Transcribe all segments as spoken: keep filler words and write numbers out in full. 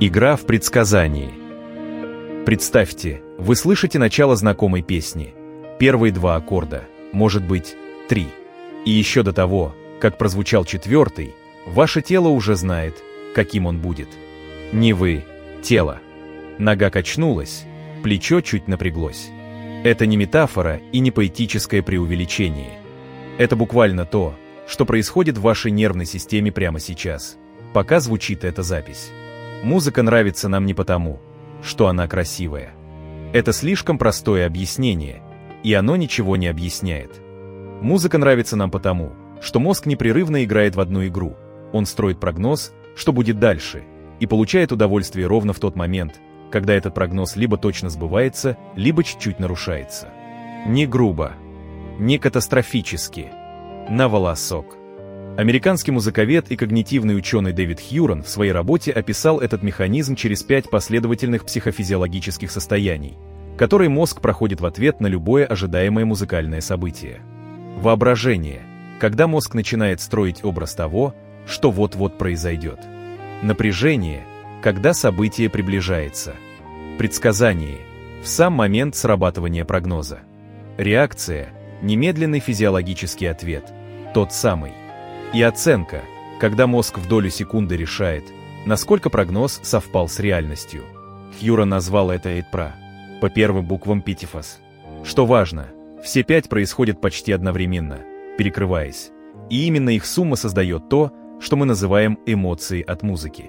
Игра в предсказании. Представьте, вы слышите начало знакомой песни. Первые два аккорда, может быть, три. И еще до того, как прозвучал четвертый, ваше тело уже знает, каким он будет. Не вы, тело. Нога качнулась, плечо чуть напряглось. Это не метафора и не поэтическое преувеличение. Это буквально то, что происходит в вашей нервной системе прямо сейчас, пока звучит эта запись. Музыка нравится нам не потому, что она красивая. Это слишком простое объяснение, и оно ничего не объясняет. Музыка нравится нам потому, что мозг непрерывно играет в одну игру. Он строит прогноз, что будет дальше, и получает удовольствие ровно в тот момент, когда этот прогноз либо точно сбывается, либо чуть-чуть нарушается. Не грубо, не катастрофически, на волосок. Американский музыковед и когнитивный ученый Дэвид Хьюрон в своей работе описал этот механизм через пять последовательных психофизиологических состояний, которые мозг проходит в ответ на любое ожидаемое музыкальное событие. Воображение, когда мозг начинает строить образ того, что вот-вот произойдет. Напряжение, когда событие приближается. Предсказание, в сам момент срабатывания прогноза. Реакция, немедленный физиологический ответ, тот самый. И оценка, когда мозг в долю секунды решает, насколько прогноз совпал с реальностью. Хьюрон назвал это эйтпра, по первым буквам питифас. Что важно, все пять происходят почти одновременно, перекрываясь. И именно их сумма создает то, что мы называем эмоцией от музыки.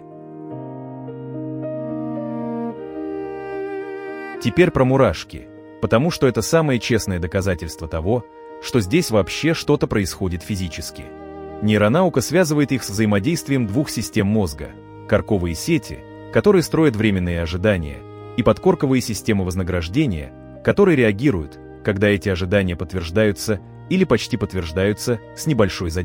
Теперь про мурашки, потому что это самое честное доказательство того, что здесь вообще что-то происходит физически. Нейронаука связывает их с взаимодействием двух систем мозга – корковые сети, которые строят временные ожидания, и подкорковые системы вознаграждения, которые реагируют, когда эти ожидания подтверждаются или почти подтверждаются с небольшой задержкой.